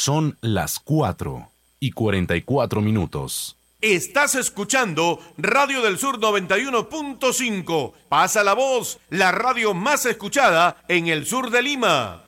Son las 4:44. Estás escuchando Radio del Sur 91.5. Pasa la voz, la radio más escuchada en el sur de Lima.